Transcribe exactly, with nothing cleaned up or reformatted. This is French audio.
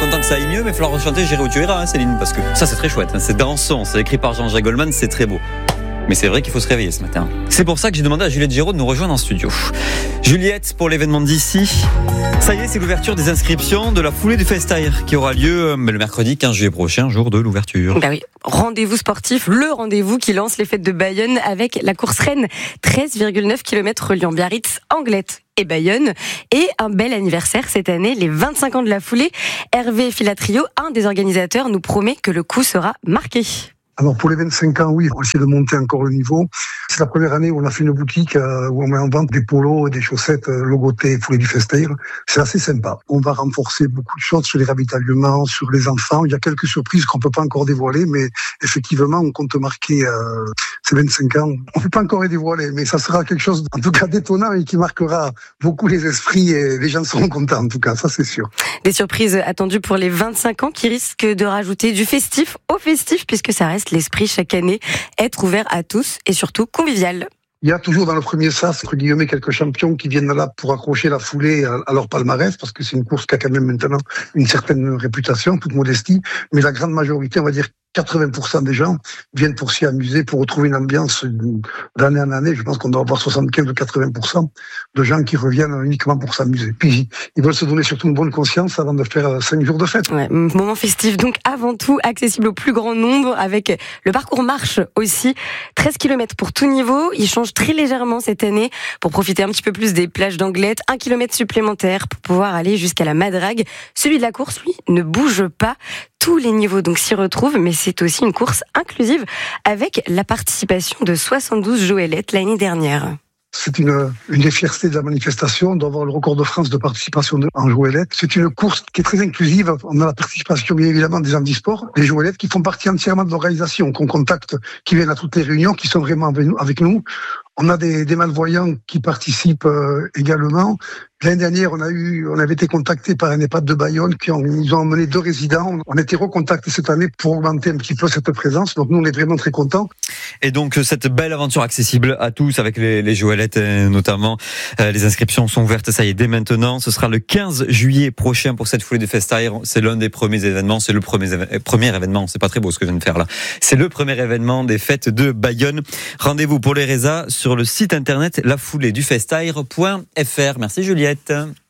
content que ça aille mieux, mais il va falloir chanter J'irai où tu iras, hein, Céline, parce que ça c'est très chouette, hein, c'est dansant, c'est écrit par Jean-Jacques Goldman, c'est très beau. Mais c'est vrai qu'il faut se réveiller ce matin. C'est pour ça que j'ai demandé à Juliette Giraud de nous rejoindre en studio. Juliette, pour l'événement d'ici, ça y est, c'est l'ouverture des inscriptions de la foulée du Festair qui aura lieu le mercredi quinze juillet prochain, jour de l'ouverture. Bah oui, rendez-vous sportif, le rendez-vous qui lance les fêtes de Bayonne avec la course Rennes, treize virgule neuf kilomètres reliant Biarritz, Anglet et Bayonne. Et un bel anniversaire cette année, les vingt-cinq ans de la foulée. Hervé Filatrio, un des organisateurs, nous promet que le coup sera marqué. Alors pour les vingt-cinq ans, oui, on va essayer de monter encore le niveau. C'est la première année où on a fait une boutique euh, où on met en vente des polos et des chaussettes euh, logotées Foulée du Festair. C'est assez sympa. On va renforcer beaucoup de choses sur les ravitaillements, sur les enfants. Il y a quelques surprises qu'on peut pas encore dévoiler, mais effectivement, on compte marquer euh, ces vingt-cinq ans. On peut pas encore les dévoiler, mais ça sera quelque chose en tout cas d'étonnant et qui marquera beaucoup les esprits et les gens seront contents en tout cas, ça c'est sûr. Des surprises attendues pour les vingt-cinq ans qui risquent de rajouter du festif au festif puisque ça reste l'esprit chaque année, être ouvert à tous et surtout convivial. Il y a toujours dans le premier sas, entre guillemets, quelques champions qui viennent là pour accrocher la foulée à leur palmarès, parce que c'est une course qui a quand même maintenant une certaine réputation, toute modestie, mais la grande majorité, on va dire quatre-vingts pour cent des gens viennent pour s'y amuser, pour retrouver une ambiance d'année en année. Je pense qu'on doit avoir soixante-quinze ou quatre-vingts pour cent de gens qui reviennent uniquement pour s'amuser. Puis ils veulent se donner surtout une bonne conscience avant de faire cinq jours de fête. Ouais, moment festif, donc avant tout accessible au plus grand nombre, avec le parcours marche aussi. treize kilomètres pour tout niveau. Il change très légèrement cette année pour profiter un petit peu plus des plages d'Anglet. Un kilomètre supplémentaire pour pouvoir aller jusqu'à la Madrague. Celui de la course, lui, ne bouge pas. Tous les niveaux donc s'y retrouvent, mais c'est aussi une course inclusive avec la participation de soixante-douze joëlettes l'année dernière. C'est une, une des fiertés de la manifestation d'avoir le record de France de participation en joëlettes. C'est une course qui est très inclusive. On a la participation bien évidemment des handisports, des joëlettes qui font partie entièrement de l'organisation, qu'on contacte, qui viennent à toutes les réunions, qui sont vraiment avec nous. On a des, des malvoyants qui participent euh, également. L'année dernière, on a eu, on avait été contacté par un EHPAD de Bayonne qui ont, nous ont emmené deux résidents. On a été recontactés cette année pour augmenter un petit peu cette présence. Donc nous, on est vraiment très contents. Et donc cette belle aventure accessible à tous avec les, les joëlettes notamment. Euh, les inscriptions sont ouvertes, ça y est, dès maintenant. Ce sera le quinze juillet prochain pour cette foulée de Festair. C'est l'un des premiers événements. C'est le premier, éve- premier événement. C'est pas très beau ce que je viens de faire là. C'est le premier événement des fêtes de Bayonne. Rendez-vous pour les résas sur le site internet la foulée du festair point f r. Merci Juliette.